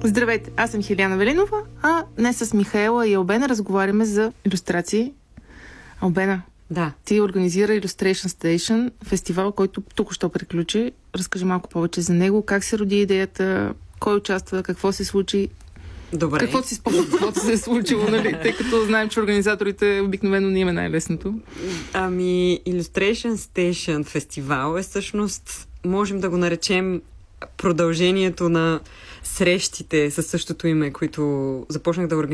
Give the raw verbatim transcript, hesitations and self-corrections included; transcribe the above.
Здравейте, аз съм Хиляна Велинова, а днес с Михаела и Албена разговаряме за илюстрации. Албена, да. Ти организира Illustration Station, фестивал, който тук що приключи. Разкажи малко повече за него, как се роди идеята, кой участва, какво се случи. Добре. Какво си спомня, каквото се е случило, нали? Тъй като знаем, че организаторите обикновено не им е най-лесното. Ами, Illustration Station фестивал е всъщност, можем да го наречем продължението на срещите със същото име, които започнах да организирам